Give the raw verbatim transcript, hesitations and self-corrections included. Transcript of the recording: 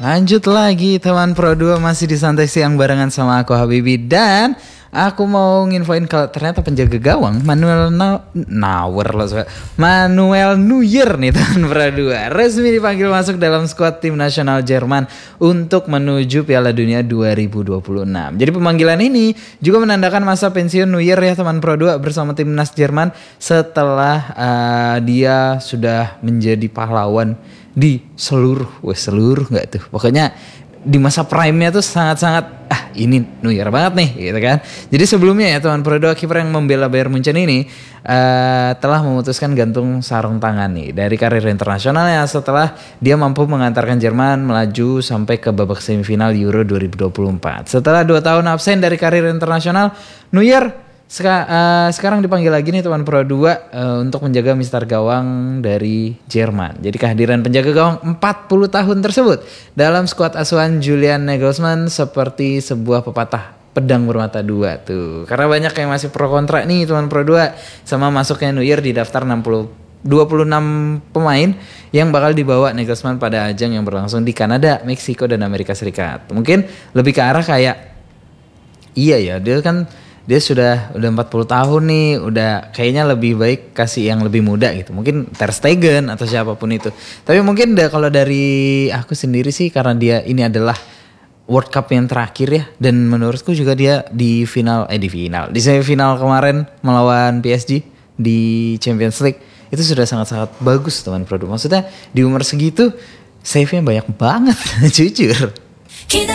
Lanjut lagi teman Pro dua, masih di Santai Siang barengan sama aku Habibi. Dan aku mau nginfoin kalau ternyata penjaga gawang Manuel Na- Neuer loh, Manuel Neuer nih teman Pro dua resmi dipanggil masuk dalam skuad tim nasional Jerman untuk menuju Piala Dunia dua ribu dua puluh enam. Jadi pemanggilan ini juga menandakan masa pensiun Neuer ya teman Pro dua bersama timnas Jerman setelah uh, dia sudah menjadi pahlawan di seluruh, wah seluruh nggak tuh, pokoknya di masa prime-nya tuh sangat-sangat ah ini Neuer banget nih gitu kan. Jadi sebelumnya ya teman Pro dua, kiper yang membela Bayern Munchen ini uh, telah memutuskan gantung sarung tangan nih dari karir internasionalnya setelah dia mampu mengantarkan Jerman melaju sampai ke babak semifinal Euro dua ribu dua puluh empat. Setelah dua tahun absen dari karir internasional, Neuer Seka, uh, sekarang dipanggil lagi nih teman Pro dua uh, untuk menjaga mister gawang dari Jerman. Jadi kehadiran penjaga gawang empat puluh tahun tersebut dalam skuad asuhan Julian Nagelsmann seperti sebuah pepatah pedang bermata dua tuh. Karena banyak yang masih pro kontra nih teman Pro dua sama masuknya Neuer di daftar enam puluh dua puluh enam pemain yang bakal dibawa Nagelsmann pada ajang yang berlangsung di Kanada, Meksiko dan Amerika Serikat. Mungkin lebih ke arah kayak iya ya, dia kan dia sudah udah empat puluh tahun nih, udah kayaknya lebih baik kasih yang lebih muda gitu. Mungkin Ter Stegen atau siapapun itu. Tapi mungkin da, kalau dari aku sendiri sih karena dia ini adalah World Cup yang terakhir ya, dan menurutku juga dia di final eh di final, di semifinal kemarin melawan P S G di Champions League itu sudah sangat-sangat bagus teman Pro. Maksudnya di umur segitu save-nya banyak banget jujur.